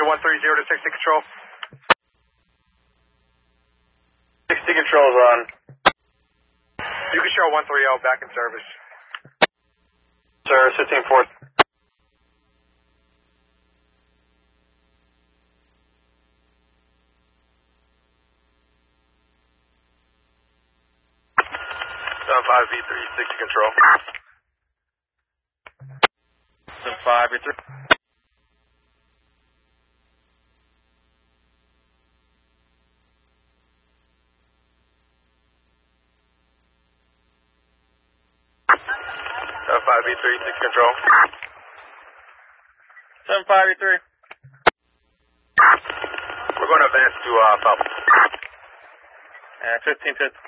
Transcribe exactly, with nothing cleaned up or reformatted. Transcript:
Roger, one three zero to sixty control. sixty control is on. You can show one three zero back in service. Service fifteen four. seven five V three, sixty control. seven five V three. seven five V three, six control. seven five V three. We're going to advance to uh, Falcon. Uh, fifteen fifty.